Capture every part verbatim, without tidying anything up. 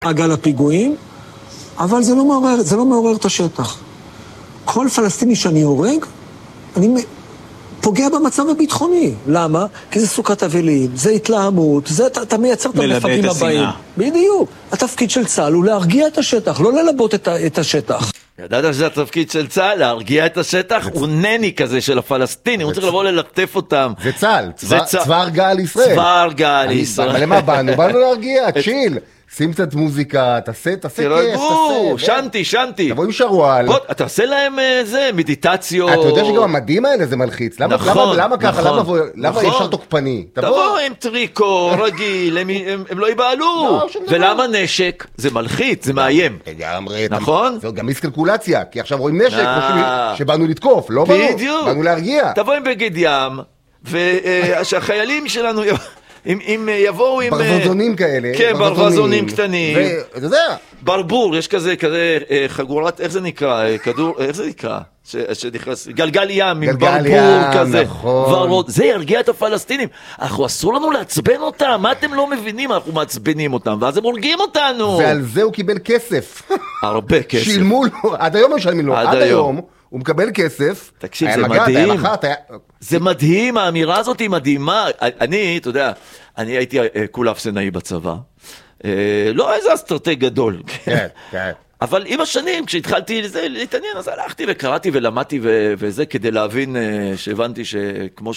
מעגל הפיגועים, אבל זה לא מעורר, זה לא מעורר את השטח. כל פלסטיני שאני הורג, אני פוגע במצב הביטחוני. למה? כי זה סוכת אבלים, זה התלהמות, זה, אתה, אתה מייצר את המפגעים הבאים. בדיוק. התפקיד של צה"ל הוא להרגיע את השטח, לא ללבות את, את השטח. ידעת שזה התפקיד של צה"ל, להרגיע את השטח, הוא נני כזה של הפלסטינים, הוא צריך לבוא ללטף אותם. זה צה"ל, צבא הרגעה על ישראל. צבא הרגעה על ישראל. אבל למה באנו? באנו להרגיע, צ'יל. שים קצת מוזיקה, תעשה, תעשה כיף, תרגעו, שנתי, שנתי. תבוא עם שרואל. בוא, תעשה להם זה, מדיטציות. אתה יודע שגם המדים האלה זה מלחיץ. למה, נכון, למה, למה ככה? נכון, למה, למה נכון. ישר תוקפני? תבוא עם טריקו, רגיל, הם, הם, הם לא ייבעלו. ולמה נשק? זה מלחיץ, זה מאיים. לגמרי. נכון? זה גם מיסקלקולציה, כי עכשיו רואים נשק, שבאנו לתקוף, לא באנו. בדיוק. באנו להרגיע. תבוא עם בגד ים, ושהחיילים שלנו... אם, אם יבואו עם... ברווזונים כאלה. כן, ברווזונים קטנים. ואתה יודע. ברבור, יש כזה, כזה חגורת, איך זה נקרא? כדור, איך זה נקרא? ש, שנכנס, גלגל ים, עם ברבור כזה. נכון. ורוד, זה ירגיע את הפלסטינים. אנחנו אסור לנו לעצבן אותם, מה אתם לא מבינים? אנחנו מעצבנים אותם, ואז הם הורגים אותנו. ועל זה הוא קיבל כסף. הרבה כסף. שילמו לו, עד היום הם משלמים לו, עד, עד היום. היום. הוא מקבל כסף. תקשיב, זה מגד, מדהים. מחת, היה... זה מדהים, האמירה הזאת היא מדהימה. אני, אתה יודע, אני הייתי כול אפסנאי בצבא. לא איזה אסטרטג גדול. כן, כן. אבל עם השנים, כשהתחלתי לזה, להתעניין, אז הלכתי וקראתי ולמדתי וזה, כדי להבין, שהבנתי שכמו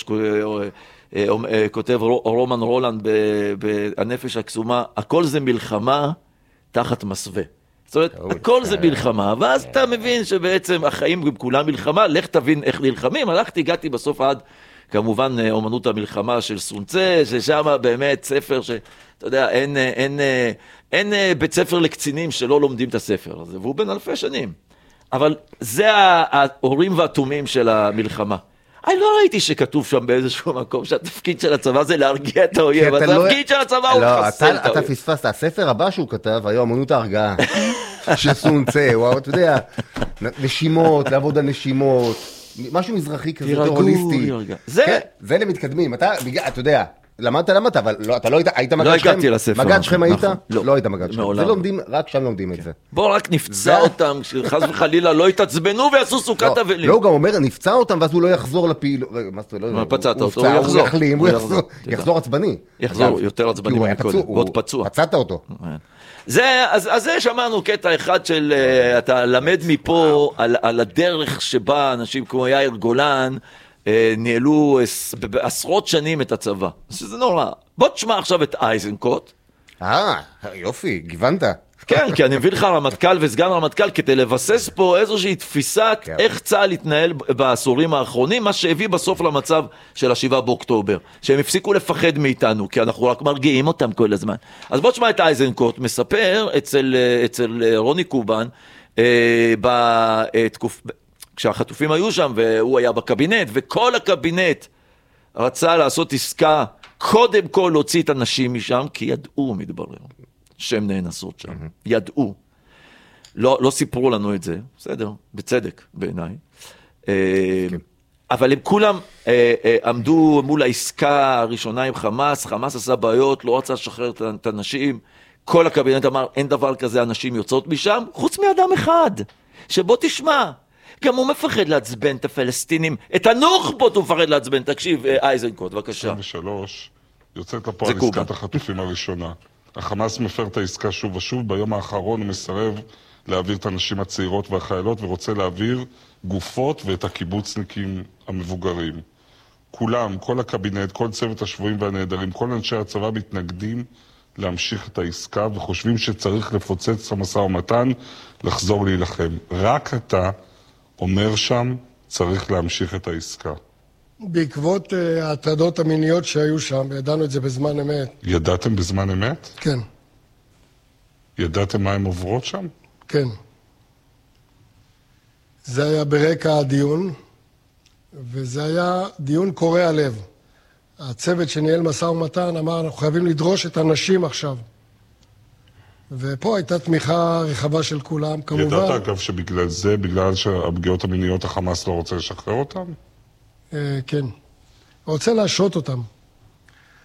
שכותב רומן רולנד ב"הנפש הקסומה", הכל זה מלחמה תחת מסווה. זאת אומרת, הכל זה מלחמה, ואז אתה מבין שבעצם החיים הם כולם מלחמה, לך תבין איך נלחמים. הלכתי, הגעתי בסוף עד, כמובן, אומנות המלחמה של סונצה, ששם באמת ספר שאתה יודע, אין, אין, אין, אין בית ספר לקצינים שלא לומדים את הספר הזה, והוא בן אלפי שנים. אבל זה ההורים והתומים של המלחמה. אני לא ראיתי שכתוב שם באיזשהו מקום שהתפקיד של הצבא זה להרגיע את האויב, התפקיד של הצבא הוא לחסל את האויב. אתה פספסת, הספר הבא שהוא כתב היה אמנות ההרגעה, שסונצה, וואו, אתה יודע, נשימות, לעבוד על נשימות, משהו מזרחי כזה, טרוריסטי. זה למתקדמים, אתה יודע, למדת, למדת, אבל אתה לא היית מגד שכם? לא הגעתי לספר. מגד שכם היית? לא היית מגד שכם. זה לומדים, רק שם לומדים את זה. בוא רק נפצע אותם, שחס וחלילה לא יתעצבנו ויעשו סוכת אבלים. לא, הוא גם אומר, נפצע אותם ואז הוא לא יחזור לפעיל. מה פצעת אותו? הוא יחזור. הוא יחלים, הוא יחזור עצבני. יחזור יותר עצבני מקודם. עוד פצוע. פצעת אותו. זה, אז, אז זה שמענו קטע אחד של, uh, אתה למד מפה על, על הדרך שבה אנשים כמו יאיר גולן, uh, ניהלו בעשרות שנים את הצבא. שזה נורא. בוא תשמע עכשיו את אייזנקוט. אה, יופי, גיוונת. כן, כי אני מביא לך רמטכ"ל וסגן רמטכ"ל כדי לבסס פה איזושהי תפיסת כן. איך צה"ל התנהל בעשורים האחרונים, מה שהביא בסוף למצב של השבעה באוקטובר, שהם הפסיקו לפחד מאיתנו, כי אנחנו רק מרגיעים אותם כל הזמן. אז בוא תשמע את אייזנקוט, מספר אצל, אצל רוני קובן, אה, בתקופ... כשהחטופים היו שם, והוא היה בקבינט, וכל הקבינט רצה לעשות עסקה, קודם כל להוציא את הנשים משם, כי ידעו מתברר. שהם נאנסות שם, mm-hmm. ידעו. לא, לא סיפרו לנו את זה, בסדר, בצדק בעיניי. Okay. אבל הם כולם אה, אה, עמדו מול העסקה הראשונה עם חמאס, חמאס עשה בעיות, לא רצה לשחרר את האנשים, כל הקבינט אמר, אין דבר כזה, אנשים יוצאות משם, חוץ מאדם אחד, שבוא תשמע, גם הוא מפחד לעצבן את הפלסטינים, את הנוח'בות הוא מפחד לעצבן, תקשיב, אייזנקוט, בבקשה. עשרים ושלוש, יוצאת לפועל עסקת החטופים הראשונה. החמאס מפר את העסקה שוב ושוב, ביום האחרון הוא מסרב להעביר את הנשים הצעירות והחיילות ורוצה להעביר גופות ואת הקיבוצניקים המבוגרים. כולם, כל הקבינט, כל צוות השבויים והנהדרים, כל אנשי הצבא מתנגדים להמשיך את העסקה וחושבים שצריך לפוצץ המשא ומתן, לחזור להילחם. רק אתה אומר שם, צריך להמשיך את העסקה. בעקבות uh, ההטרדות המיניות שהיו שם, ידענו את זה בזמן אמת. ידעתם בזמן אמת? כן. ידעתם מה הם עוברות שם? כן. זה היה ברקע הדיון, וזה היה דיון קורע לב. הצוות שניהל משא ומתן אמר, אנחנו חייבים לדרוש את הנשים עכשיו. ופה הייתה תמיכה רחבה של כולם, כמובן. ידעת אגב שבגלל זה, בגלל שהפגיעות המיניות החמאס לא רוצה לשחרר אותם? כן. רוצה להשרות אותם.